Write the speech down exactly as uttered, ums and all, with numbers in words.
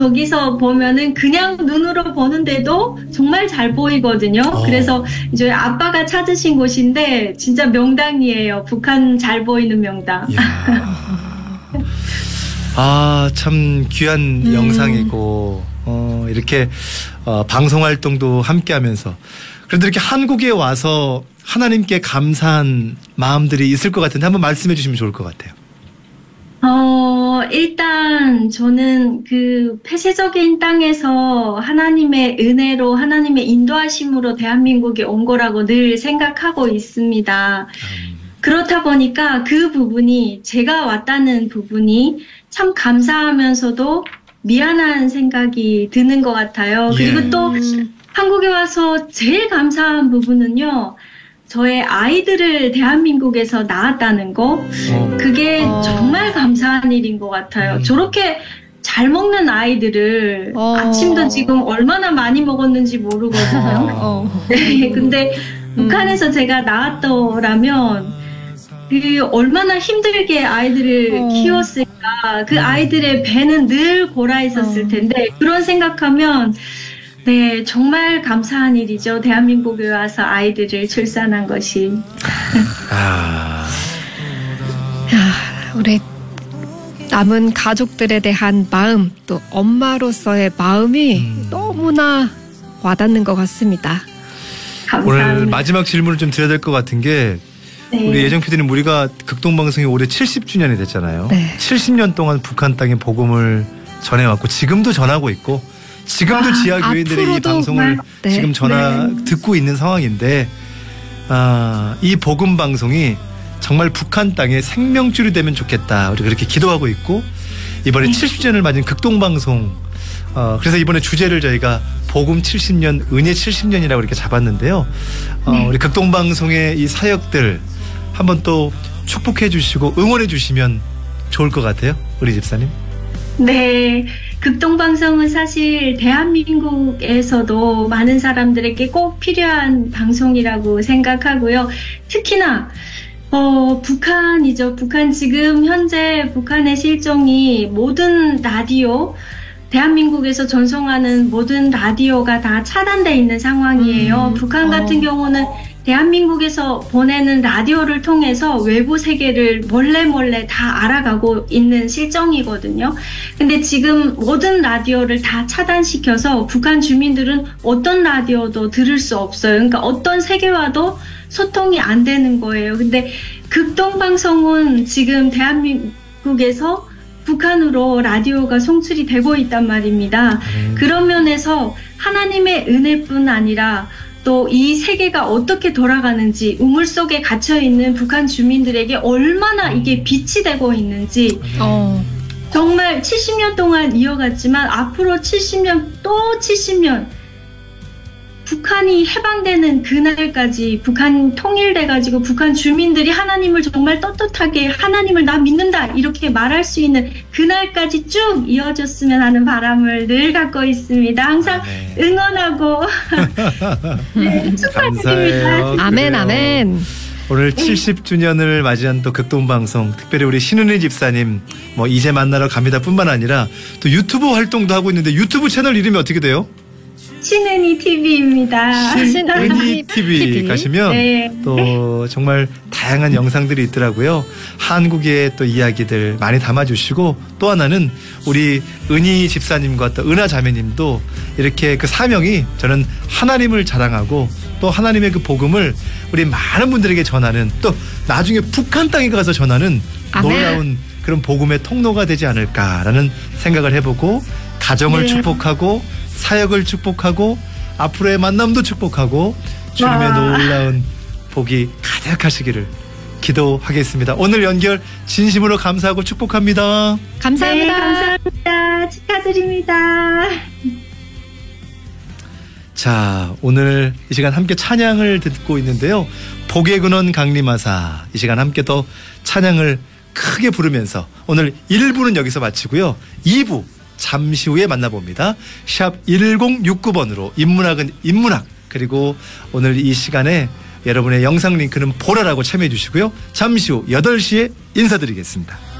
저기서 보면은 그냥 눈으로 보는데도 정말 잘 보이거든요. 어. 그래서 이제 아빠가 찾으신 곳인데 진짜 명당이에요. 북한 잘 보이는 명당. 아, 참 귀한 음. 영상이고 어, 이렇게 어, 방송 활동도 함께 하면서 그런데 이렇게 한국에 와서 하나님께 감사한 마음들이 있을 것 같은데 한번 말씀해 주시면 좋을 것 같아요. 어, 일단 저는 그 폐쇄적인 땅에서 하나님의 은혜로 하나님의 인도하심으로 대한민국에 온 거라고 늘 생각하고 있습니다. 음. 그렇다 보니까 그 부분이 제가 왔다는 부분이 참 감사하면서도 미안한 생각이 드는 것 같아요. 예. 그리고 또 한국에 와서 제일 감사한 부분은요. 저의 아이들을 대한민국에서 낳았다는 거, 어. 그게 어. 정말 감사한 일인 것 같아요. 음. 저렇게 잘 먹는 아이들을 어. 아침도 지금 얼마나 많이 먹었는지 모르거든요. 어. 네, 근데 음. 북한에서 제가 낳았더라면 그 얼마나 힘들게 아이들을 어. 키웠을까. 그 아이들의 배는 늘 골아 있었을 텐데 그런 생각하면 네, 정말 감사한 일이죠. 대한민국에 와서 아이들을 출산한 것이. 아, 우리 남은 가족들에 대한 마음, 또 엄마로서의 마음이 음. 너무나 와닿는 것 같습니다. 감사합니다. 오늘 마지막 질문을 좀 드려야 될 것 같은 게 네. 우리 예정 피디님 우리가 극동방송이 올해 칠십 주년이 됐잖아요. 네. 칠십 년 동안 북한 땅에 복음을 전해왔고 지금도 전하고 있고 지금도 아, 지하교인들이 이 방송을 네. 지금 전화 네. 듣고 있는 상황인데 아, 이 복음 방송이 정말 북한 땅에 생명줄이 되면 좋겠다. 우리 그렇게 기도하고 있고 이번에 네. 칠십 주년을 맞은 극동방송 어, 그래서 이번에 주제를 저희가 복음 칠십 년, 은혜 칠십 년이라고 이렇게 잡았는데요. 어, 네. 우리 극동방송의 이 사역들 한번 또 축복해 주시고 응원해 주시면 좋을 것 같아요. 우리 집사님. 네. 극동방송은 사실 대한민국에서도 많은 사람들에게 꼭 필요한 방송이라고 생각하고요. 특히나 어, 북한이죠. 북한 지금 현재 북한의 실정이 모든 라디오 대한민국에서 전송하는 모든 라디오가 다 차단되어 있는 상황이에요. 음, 북한 같은 어. 경우는 대한민국에서 보내는 라디오를 통해서 외부 세계를 몰래 몰래 다 알아가고 있는 실정이거든요. 근데 지금 모든 라디오를 다 차단시켜서 북한 주민들은 어떤 라디오도 들을 수 없어요. 그러니까 어떤 세계와도 소통이 안 되는 거예요. 근데 극동방송은 지금 대한민국에서 북한으로 라디오가 송출이 되고 있단 말입니다. 음. 그런 면에서 하나님의 은혜뿐 아니라 또 이 세계가 어떻게 돌아가는지 우물 속에 갇혀있는 북한 주민들에게 얼마나 이게 빛이 되고 있는지 어. 정말 칠십 년 동안 이어갔지만 앞으로 칠십 년 또 칠십 년 북한이 해방되는 그날까지 북한 통일돼가지고 북한 주민들이 하나님을 정말 떳떳하게 하나님을 나 믿는다 이렇게 말할 수 있는 그날까지 쭉 이어졌으면 하는 바람을 늘 갖고 있습니다. 항상 아, 네. 응원하고 네, 축하드립니다. 아멘 아멘. 오늘 칠십 주년을 맞이한 또 극동방송 특별히 우리 신은희 집사님 뭐 이제 만나러 갑니다 뿐만 아니라 또 유튜브 활동도 하고 있는데 유튜브 채널 이름이 어떻게 돼요? 신은희 티비입니다. 신은희 티비 가시면 네. 또 정말 다양한 영상들이 있더라고요. 한국의 또 이야기들 많이 담아주시고 또 하나는 우리 은희 집사님과 또 은하 자매님도 이렇게 그 사명이 저는 하나님을 자랑하고 또 하나님의 그 복음을 우리 많은 분들에게 전하는 또 나중에 북한 땅에 가서 전하는 아멘. 놀라운 그런 복음의 통로가 되지 않을까라는 생각을 해보고 가정을 네. 축복하고 사역을 축복하고 앞으로의 만남도 축복하고 주님의 와. 놀라운 복이 가득하시기를 기도하겠습니다. 오늘 연결 진심으로 감사하고 축복합니다. 감사합니다. 네, 감사합니다. 축하드립니다. 자, 오늘 이 시간 함께 찬양을 듣고 있는데요. 복의 근원 강림하사 이 시간 함께 더 찬양을 크게 부르면서 오늘 일 부는 여기서 마치고요. 이 부 잠시 후에 만나봅니다. 샵 일공육구 번으로 인문학은 인문학 그리고 오늘 이 시간에 여러분의 영상 링크는 보라라고 참여해 주시고요. 잠시 후 여덟 시에 인사드리겠습니다.